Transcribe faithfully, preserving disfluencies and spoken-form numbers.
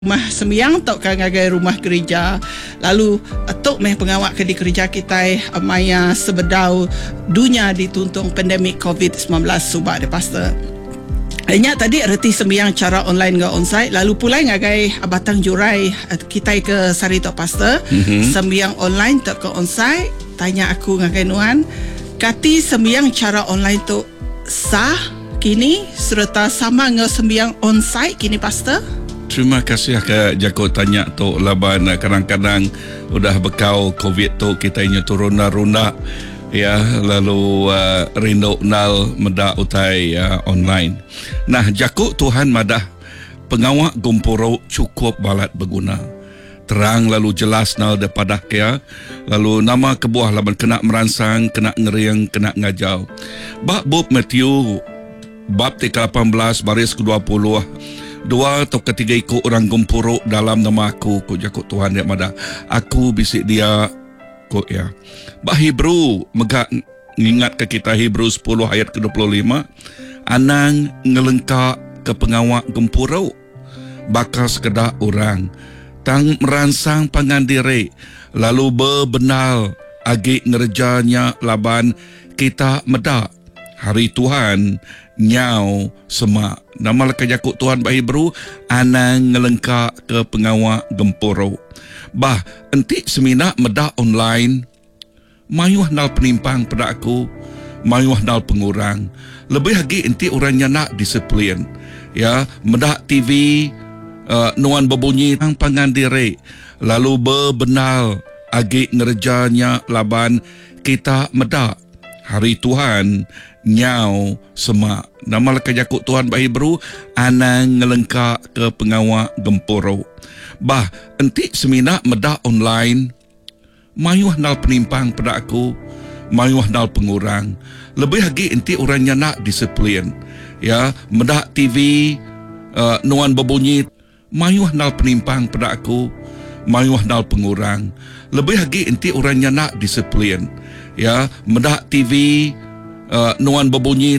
Rumah sembiang tok kan ngagai rumah gereja lalu tok meh pengawak ke di gereja kita maya sebedau dunia dituntung pandemik covid sembilan belas subak de pastor. Hanya tadi erti sembiang cara online ke onsite lalu pulai ngagai abatang jurai kita ke sari tok pastor mm-hmm. sembiang online tok ke onsite tanya aku ngagai nuan kati sembiang cara online tok sah kini serta sama nge sembiang onsite kini pastor. Terima kasih ke Jako tanya tu laban kadang-kadang udah bekau COVID tu kita inyo turun runa ya lalu uh, rindu nal meda utai uh, online. Nah Jako Tuhan madah pengawak gumpuro cukup balat berguna. Terang lalu jelas nal daripada kia lalu nama kebuah laban kena meransang kena ngeriang kena ngajau. Bab bab Matthew bab tiga lapan belas baris ke dua puluh dua atau ketiga ikut orang gumpuruk dalam nama aku ko Jako Tuhan yang mada aku bisik dia ko ya bah Hebrew megak ngingat ke kita Hebrew sepuluh ayat ke dua puluh lima anang ngelengkak ke pengawak gumpuruk bakal sekedar orang tang meransang pangandiri lalu bebenal agi ngerjanya laban kita medak hari Tuhan nyau semak nama leka Jako Tuhan bah Hebrew anang ngelengkak ke pengawak gempuro bah entik semina medak online mayuh nal penimpang pada aku mayuh nal pengurang lebih lagi entik orangnya nak disiplin ya medak T V uh, nuan berbunyi tang pangandiri lalu bebenal agi ngerjanya laban kita medak hari Tuhan nyau semak nama leka Jako Tuhan bah Hebrew anang ngelengkak ke pengawak gempuro bah entik semina medak online mayuh nal penimpang pada aku mayuh nal pengurang lebih lagi entik orangnya nak disiplin ya medak T V uh, nuan berbunyi mayuh nal penimpang pada aku mayuh nal pengurang lebih lagi entik orangnya nak disiplin ya medak T V uh, nuan berbunyi